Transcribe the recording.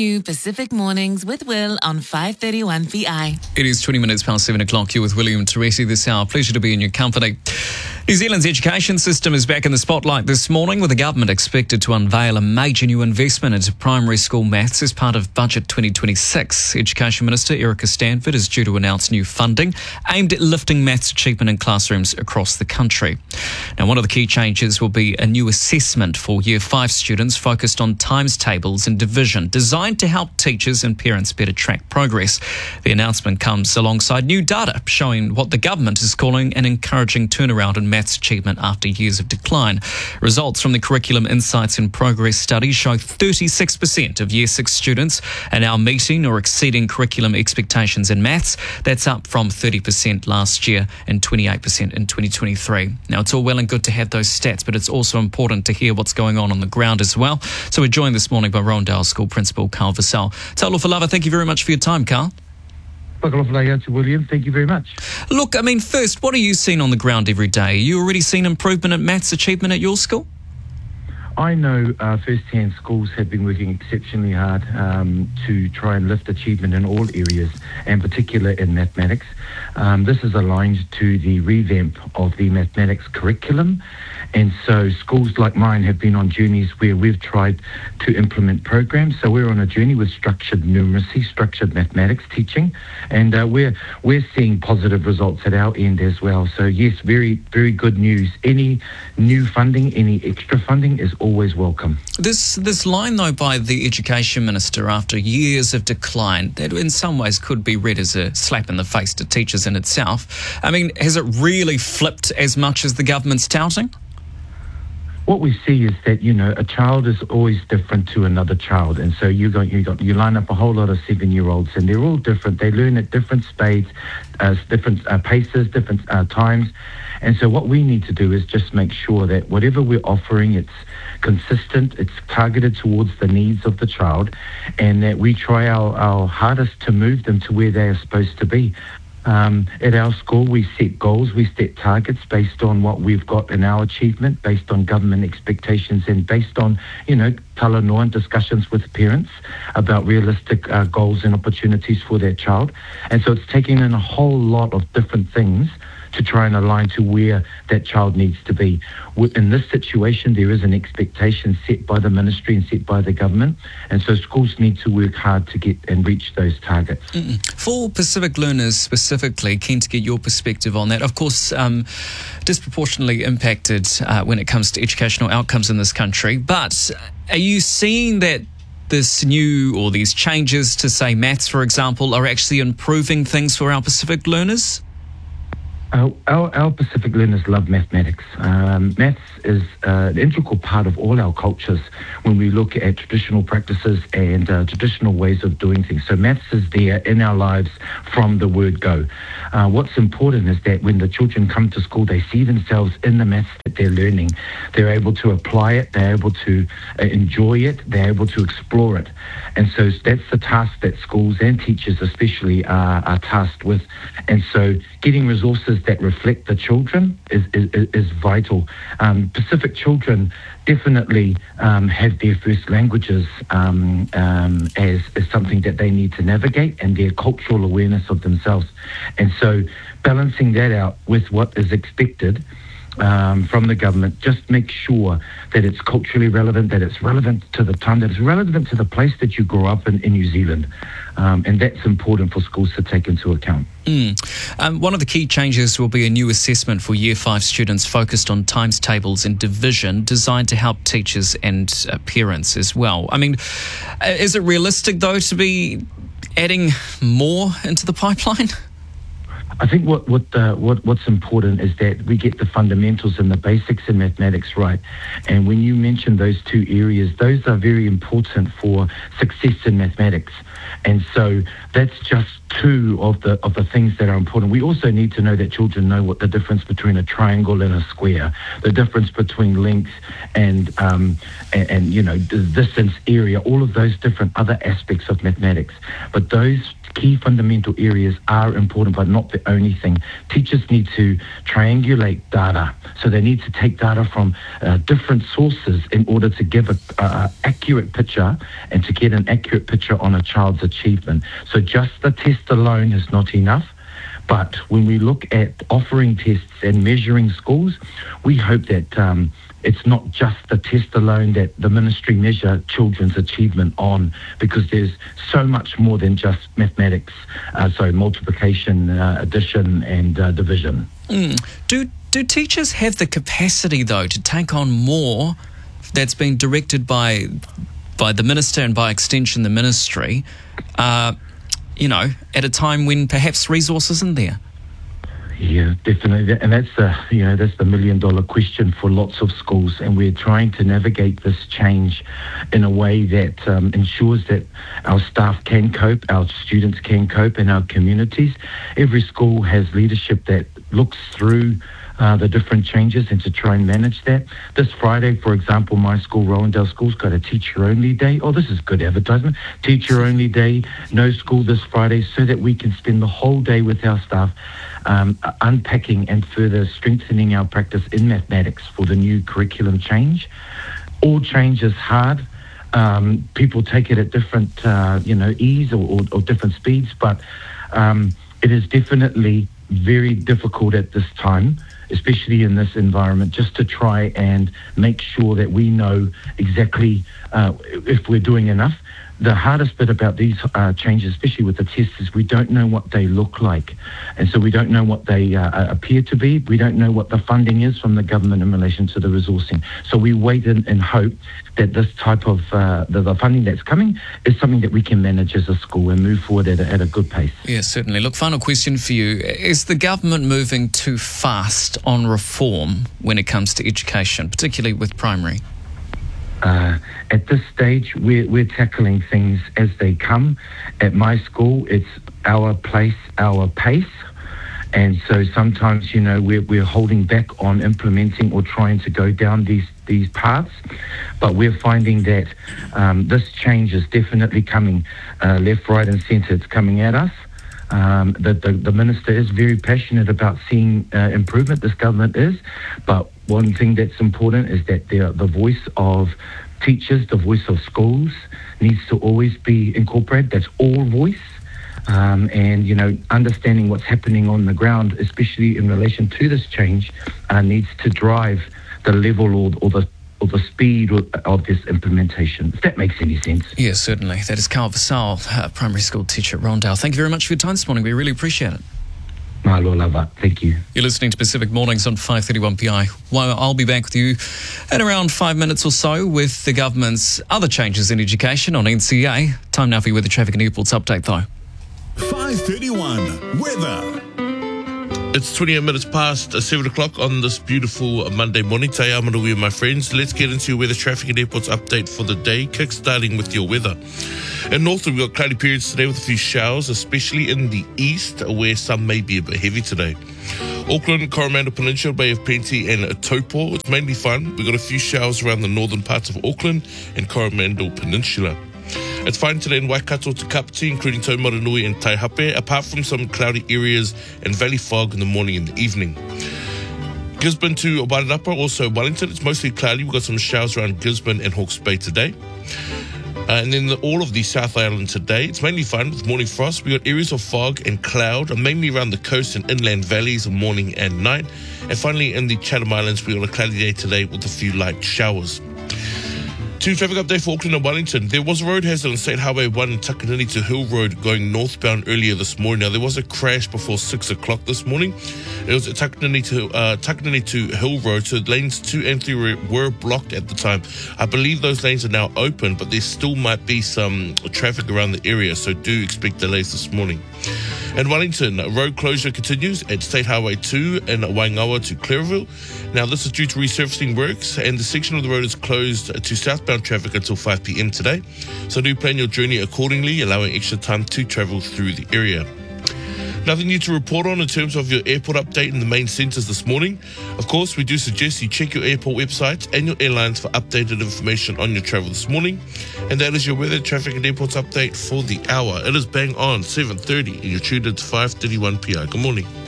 new Pacific Mornings with Will on 531 PI. It is 20 minutes past 7 o'clock. You're with William Teresi this hour. Pleasure to be in your company. New Zealand's education system is back in the spotlight this morning, with the government expected to unveil a major new investment into primary school maths as part of Budget 2026. Education Minister Erica Stanford is due to announce new funding aimed at lifting maths achievement in classrooms across the country. Now, one of the key changes will be a new assessment for Year 5 students focused on times tables and division, designed to help teachers and parents better track progress. The announcement comes alongside new data showing what the government is calling an encouraging turnaround in maths achievement after years of decline. Results from the Curriculum Insights and Progress study show 36% of Year 6 students are now meeting or exceeding curriculum expectations in maths. That's up from 30% last year and 28% in 2023. Now, it's all well and good to have those stats, but it's also important to hear what's going on the ground as well. So we're joined this morning by Rowndale School Principal Carl Vassell. Talofa lava, thank you very much for your time, Carl. William, thank you very much. Look, first, what are you seeing on the ground every day? You already seen improvement in maths achievement at your school? I know firsthand schools have been working exceptionally hard to try and lift achievement in all areas, and particularly in mathematics. This is aligned to the revamp of the mathematics curriculum, and so schools like mine have been on journeys where we've tried to implement programs. So we're on a journey with structured numeracy, structured mathematics teaching, and we're seeing positive results at our end as well. So yes, very, very good news. Any new funding, any extra funding is always welcome. This line, though, by the Education Minister after years of decline, that in some ways could be read as a slap in the face to teachers in itself. Has it really flipped as much as the government's touting? What we see is that, a child is always different to another child. And so you line up a whole lot of 7-year-olds, and they're all different. They learn at different speeds, different paces, different times. And so what we need to do is just make sure that whatever we're offering, it's consistent, it's targeted towards the needs of the child, and that we try our hardest to move them to where they are supposed to be. At our school, we set goals, we set targets based on what we've got in our achievement, based on government expectations, and based on, talanoa and discussions with parents about realistic goals and opportunities for their child. And so it's taking in a whole lot of different things to try and align to where that child needs to be. In this situation, there is an expectation set by the ministry and set by the government, and so schools need to work hard to get and reach those targets. For Pacific learners specifically, keen to get your perspective on that. Of course, disproportionately impacted when it comes to educational outcomes in this country, but are you seeing that this new or these changes to, say, maths, for example, are actually improving things for our Pacific learners? Our Pacific learners love mathematics. Maths is an integral part of all our cultures when we look at traditional practices and traditional ways of doing things. So maths is there in our lives from the word go. What's important is that when the children come to school, they see themselves in the maths that they're learning. They're able to apply it, they're able to enjoy it, they're able to explore it. And so that's the task that schools and teachers especially are tasked with. And so getting resources that reflect the children is vital. Pacific children definitely have their first languages as something that they need to navigate, and their cultural awareness of themselves. And so balancing that out with what is expected from the government, just make sure that it's culturally relevant, that it's relevant to the time, that it's relevant to the place that you grew up in New Zealand. And that's important for schools to take into account. One of the key changes will be a new assessment for Year 5 students focused on times tables and division, designed to help teachers and parents as well. Is it realistic, though, to be adding more into the pipeline? I think what's important is that we get the fundamentals and the basics in mathematics right. And when you mention those two areas, those are very important for success in mathematics. And so that's just two of the things that are important. We also need to know that children know what the difference between a triangle and a square, the difference between length and the distance, area, all of those different other aspects of mathematics. But those key fundamental areas are important, but not the only thing. Teachers need to triangulate data. So they need to take data from different sources in order to give an accurate picture and to get an accurate picture on a child's achievement. So just the test alone is not enough. But when we look at offering tests and measuring schools, we hope that it's not just the test alone that the ministry measure children's achievement on, because there's so much more than just mathematics, multiplication, addition and division. Do teachers have the capacity, though, to take on more that's been directed by the minister and by extension the ministry, at a time when perhaps resource isn't there? Yeah, definitely. And that's the $1 million question for lots of schools. And we're trying to navigate this change in a way that ensures that our staff can cope, our students can cope, and our communities. Every school has leadership that looks through the different changes and to try and manage that. This Friday, for example, my school, Rowendale School's got a teacher-only day. Oh, this is good advertisement. Teacher-only day, no school this Friday, so that we can spend the whole day with our staff unpacking and further strengthening our practice in mathematics for the new curriculum change. All change is hard. People take it at different, ease or different speeds, but it is definitely very difficult at this time, especially in this environment, just to try and make sure that we know exactly if we're doing enough. The hardest bit about these changes, especially with the tests, is we don't know what they look like. And so we don't know what they appear to be. We don't know what the funding is from the government in relation to the resourcing. So we wait and hope that this type of the funding that's coming is something that we can manage as a school and move forward at a good pace. Yes, certainly. Look, final question for you. Is the government moving too fast on reform when it comes to education, particularly with primary? At this stage, we're tackling things as they come. At my school, it's our place, our pace. And so sometimes, we're holding back on implementing or trying to go down these paths. But we're finding that this change is definitely coming left, right and centre. It's coming at us. The minister is very passionate about seeing improvement. This government is. But one thing that's important is that the voice of teachers, the voice of schools needs to always be incorporated. That's all voice. And understanding what's happening on the ground, especially in relation to this change, needs to drive the level or the speed of this implementation, if that makes any sense. Yes, certainly. That is Carl Vassal, primary school teacher at Rowendale. Thank you very much for your time this morning. We really appreciate it. Malo lava. Thank you. You're listening to Pacific Mornings on 531 PI. Well, I'll be back with you in around 5 minutes or so with the government's other changes in education on NCA. Time now for your weather, traffic and airports update, though. 531 weather. It's 28 minutes past 7 o'clock on this beautiful Monday morning. Te Amaruia, my friends. Let's get into your weather, traffic and airports update for the day, kick-starting with your weather. In Northland, we've got cloudy periods today with a few showers, especially in the east, where some may be a bit heavy today. Auckland, Coromandel Peninsula, Bay of Plenty and Taupo. It's mainly fun. We've got a few showers around the northern parts of Auckland and Coromandel Peninsula. It's fine today in Waikato to Kapiti, including Taumaranui and Taihape, apart from some cloudy areas and valley fog in the morning and the evening. Gisborne to Wairarapa, also Wellington, it's mostly cloudy. We've got some showers around Gisborne and Hawke's Bay today. And then all of the South Island today, it's mainly fun with morning frost. We've got areas of fog and cloud, mainly around the coast and inland valleys morning and night. And finally, in the Chatham Islands, we've got a cloudy day today with a few light showers. To traffic update for Auckland and Wellington. There was a road hazard on State Highway 1 in Takanini to Hill Road going northbound earlier this morning. Now, there was a crash before 6 o'clock this morning. It was at Takanini to Hill Road, so lanes 2 and 3 were blocked at the time. I believe those lanes are now open, but there still might be some traffic around the area, so do expect delays this morning. In Wellington, road closure continues at State Highway 2 in Waingawa to Clareville. Now, this is due to resurfacing works, and the section of the road is closed to southbound traffic until 5 p.m. today. So do plan your journey accordingly, allowing extra time to travel through the area. Nothing new to report on in terms of your airport update in the main centres this morning. Of course, we do suggest you check your airport websites and your airlines for updated information on your travel this morning. And that is your weather, traffic and airports update for the hour. It is bang on 7:30 and you're tuned into 5:31 PI. Good morning.